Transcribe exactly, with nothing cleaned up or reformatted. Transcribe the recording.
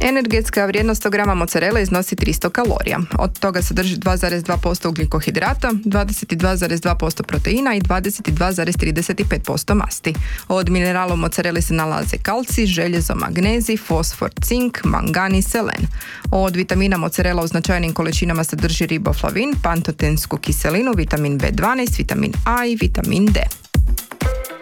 Energetska vrijednost sto grama mozzarelle iznosi tristo kalorija. Od toga sadrži dva zarez dva posto ugljikohidrata, dvadeset dva zarez dva posto proteina i dvadeset dva zarez trideset pet posto masti. Od minerala u mozzarelli se nalaze kalcij, željezo, magnezij, fosfor, cink, mangan i selen. Od vitamina mozzarella u značajnim količinama sadrži riboflavin, pantotensku kiselinu, vitamin be dvanaest, vitamin A i vitamin D.